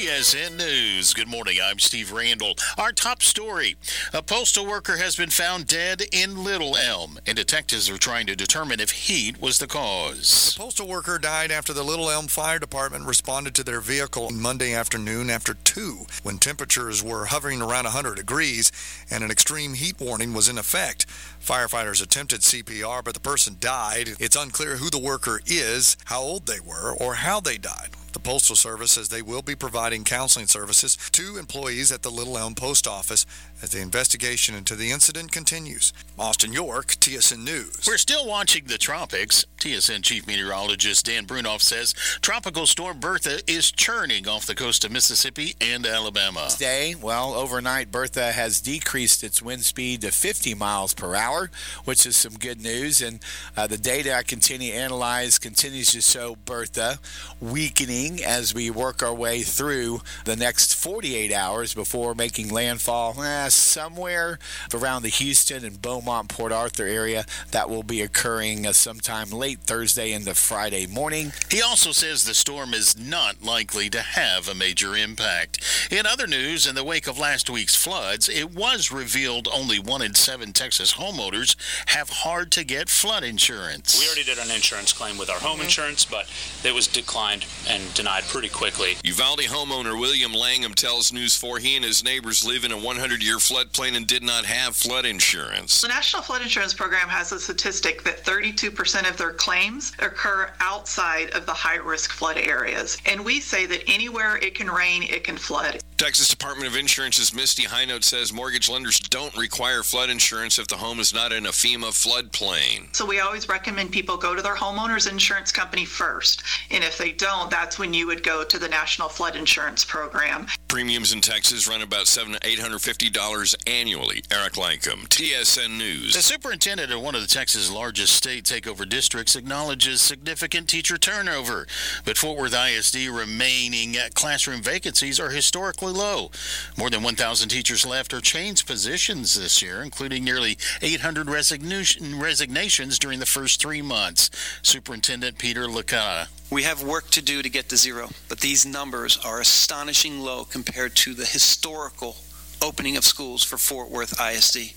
TSN News. Good morning. I'm Steve Randall. Our top story. A postal worker has been found dead in Little Elm, and detectives are trying to determine if heat was the cause. The postal worker died after the Little Elm Fire Department responded to their vehicle Monday afternoon after 2, when temperatures were hovering around 100 degrees and an extreme heat warning was in effect. Firefighters attempted CPR, but the person died. It's unclear who the worker is, how old they were, or how they died. The Postal Service says they will be providing counseling services to employees at the Little Elm Post Office as the investigation into the incident continues. Austin York, TSN News. We're still watching the tropics. TSN Chief Meteorologist Dan Brunoff says Tropical Storm Bertha is churning off the coast of Mississippi and Alabama. Today, overnight Bertha has decreased its wind speed to 50 miles per hour, which is some good news. And the data I continue to analyze continues to show Bertha weakening as we work our way through the next 48 hours before making landfall somewhere around the Houston and Beaumont, Port Arthur area. That will be occurring sometime late Thursday into Friday morning. He also says the storm is not likely to have a major impact. In other news, in the wake of last week's floods, it was revealed only 1 in 7 Texas homeowners have hard-to-get flood insurance. We already did an insurance claim with our home insurance, but it was declined and denied pretty quickly. Uvalde homeowner William Langham tells News 4 he and his neighbors live in a 100-year floodplain and did not have flood insurance. The National Flood Insurance Program has a statistic that 32% of their claims occur outside of the high-risk flood areas. And we say that anywhere it can rain, it can flood. Texas Department of Insurance's Misty Highnote says mortgage lenders don't require flood insurance if the home is not in a FEMA floodplain. So we always recommend people go to their homeowner's insurance company first. And if they don't, that's when you would go to the National Flood Insurance Program. Premiums in Texas run about $700 to $850 annually. Eric Lankham, TSN News. The superintendent of one of the Texas' largest state takeover districts acknowledges significant teacher turnover, but Fort Worth ISD remaining classroom vacancies are historically low. More than 1,000 teachers left or changed positions this year, including nearly 800 resignations during the first 3 months. Superintendent Peter Licata. We have work to do to get to zero, but these numbers are astonishing low compared to the historical opening of schools for Fort Worth ISD.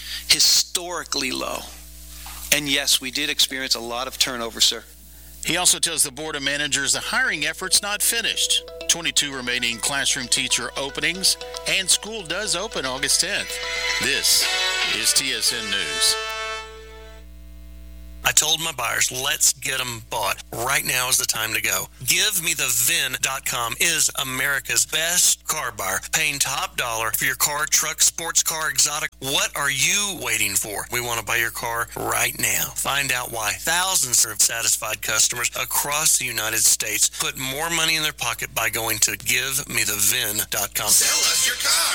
Historically low. And yes, we did experience a lot of turnover, sir. He also tells the Board of Managers the hiring effort's not finished. 22 remaining classroom teacher openings, and school does open August 10th. This is TSN News. I told my buyers, let's get them bought. Right now is the time to go. GiveMeTheVin.com is America's best car buyer, paying top dollar for your car, truck, sports car, exotic. What are you waiting for? We want to buy your car right now. Find out why thousands of satisfied customers across the United States put more money in their pocket by going to GiveMeTheVin.com. Sell us your car.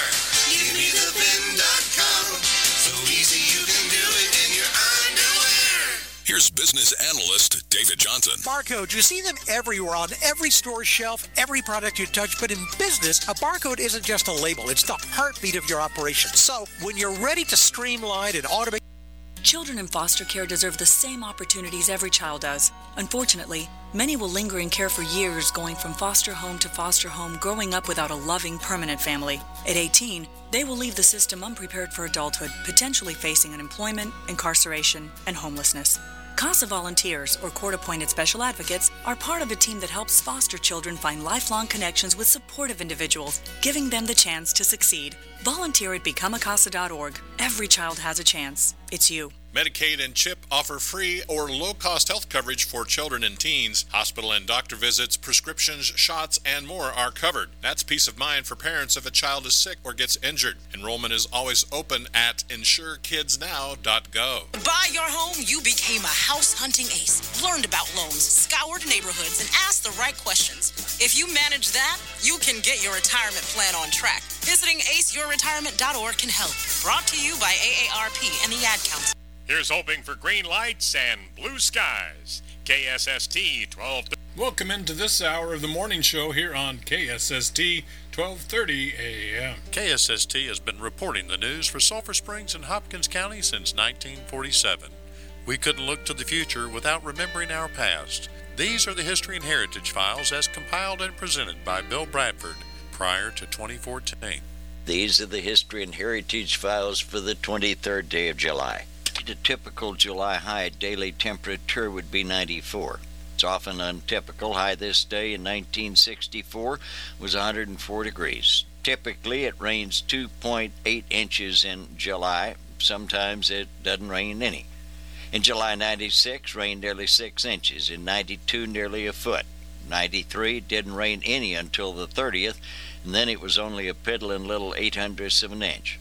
GiveMeTheVin.com. So easy you can do it in your underwear. Here's business analyst David Johnson. Barcode, you see them everywhere on every store shelf, every product you touch. But in business, a barcode isn't just a label. It's the heartbeat of your operation. So when you're ready to streamline and automate... Children in foster care deserve the same opportunities every child does. Unfortunately, many will linger in care for years, going from foster home to foster home, growing up without a loving, permanent family. At 18, they will leave the system unprepared for adulthood, potentially facing unemployment, incarceration, and homelessness. CASA volunteers, or court-appointed special advocates, are part of a team that helps foster children find lifelong connections with supportive individuals, giving them the chance to succeed. Volunteer at BecomeACASA.org. Every child has a chance. It's you. Medicaid and CHIP offer free or low-cost health coverage for children and teens. Hospital and doctor visits, prescriptions, shots, and more are covered. That's peace of mind for parents if a child is sick or gets injured. Enrollment is always open at insurekidsnow.gov. Buy your home, you became a house hunting ace. Learned about loans, scoured neighborhoods, and asked the right questions. If you manage that, you can get your retirement plan on track. Visiting aceyourretirement.org can help. Brought to you by AARP and the Ad Council. Here's hoping for green lights and blue skies. KSST 1230. Welcome into this hour of the morning show here on KSST 1230 AM. KSST has been reporting the news for Sulphur Springs and Hopkins County since 1947. We couldn't look to the future without remembering our past. These are the History and Heritage Files as compiled and presented by Bill Bradford, prior to 2014. These are the History and Heritage Files for the 23rd day of July. The typical July high daily temperature would be 94. It's often untypical. High this day in 1964 was 104 degrees. Typically, it rains 2.8 inches in July. Sometimes it doesn't rain any. In July 96, rained nearly 6 inches. In 92, nearly a foot. 93, didn't rain any until the 30th, and then it was only a piddling little 0.08 of an inch.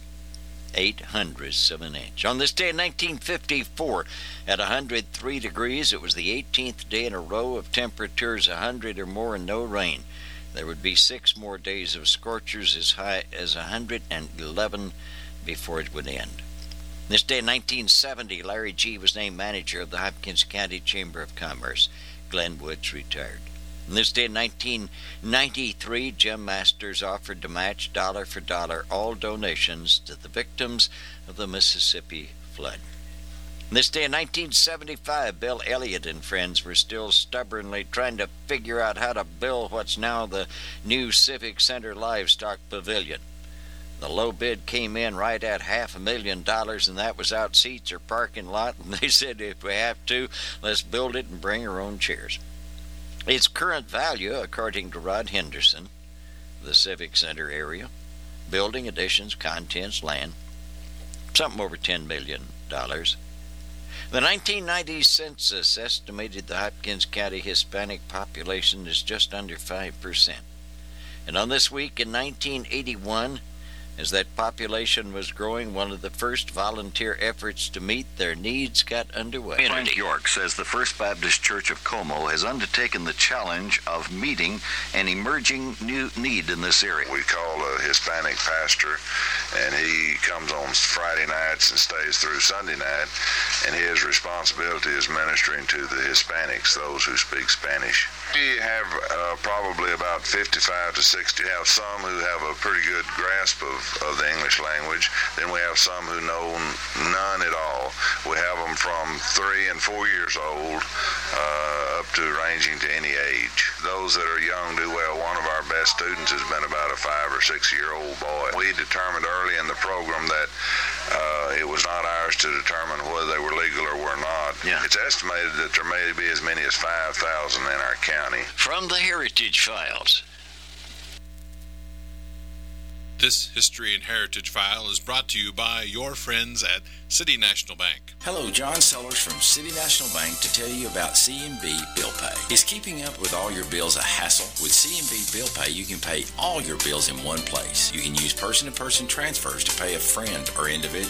0.08 of an inch. On this day in 1954, at 103 degrees, it was the 18th day in a row of temperatures 100 or more and no rain. There would be 6 more days of scorchers as high as 111 before it would end. This day in 1970, Larry G. was named manager of the Hopkins County Chamber of Commerce. Glenn Woods retired. And this day in 1993, Jim Masters offered to match dollar for dollar all donations to the victims of the Mississippi flood. And this day in 1975, Bill Elliott and friends were still stubbornly trying to figure out how to build what's now the new Civic Center Livestock Pavilion. The low bid came in right at $500,000, and that was out seats or parking lot. And they said, if we have to, let's build it and bring our own chairs. Its current value, according to Rod Henderson, the Civic Center area, building, additions, contents, land, something over $10 million. The 1990 census estimated the Hopkins County Hispanic population is just under 5%. And on this week in 1981, as that population was growing, one of the first volunteer efforts to meet their needs got underway. Frank York says the First Baptist Church of Como has undertaken the challenge of meeting an emerging new need in this area. We call a Hispanic pastor, and he comes on Friday nights and stays through Sunday night, and his responsibility is ministering to the Hispanics, those who speak Spanish. We have probably about 55 to 60. We have some who have a pretty good grasp of the English language. Then we have some who know none at all. We have them from 3 and 4 years old up to ranging to any age. Those that are young do well. One of our best students has been about a 5 or 6 year old boy. We determined early in the program that it was not ours to determine whether they were legal or were not. Yeah. It's estimated that there may be as many as 5,000 in our county. From the Heritage Files. This History and Heritage File is brought to you by your friends at City National Bank. Hello, John Sellers from City National Bank to tell you about CMB Bill Pay. Is keeping up with all your bills a hassle? With CMB Bill Pay, you can pay all your bills in one place. You can use person-to-person transfers to pay a friend or individual.